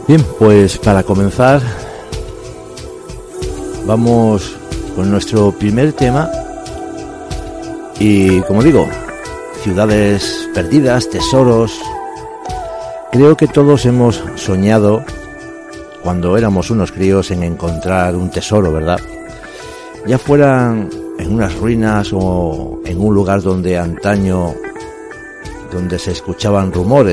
Bien, pues para comenzar vamos con nuestro primer tema y, como digo, ciudades perdidas, tesoros. Creo que todos hemos soñado cuando éramos unos críos en encontrar un tesoro, ¿verdad? Ya fueran en unas ruinas o en un lugar donde antaño, donde se escuchaban rumores